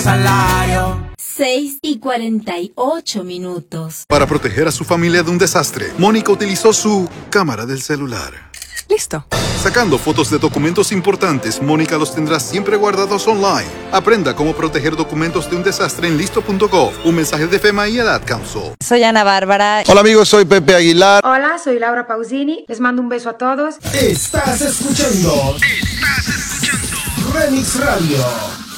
salario. 6:48. Para proteger a su familia de un desastre, Mónica utilizó su cámara del celular. Listo. Sacando fotos de documentos importantes, Mónica los tendrá siempre guardados online. Aprenda cómo proteger documentos de un desastre en listo.gov. Un mensaje de FEMA y el Ad Council. Soy Ana Bárbara. Hola amigos, soy Pepe Aguilar. Hola, soy Laura Pausini. Les mando un beso a todos. Estás escuchando Remix Radio.